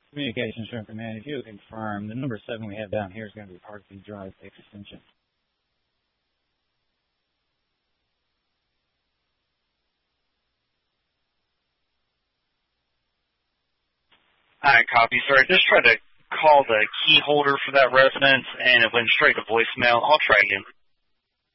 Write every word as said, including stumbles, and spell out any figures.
Communications from Command. If you would confirm, the number seven we have down here is going to be Parkview Drive extension. I copy, sir. I just tried to call the key holder for that residence, and it went straight to voicemail. I'll try again.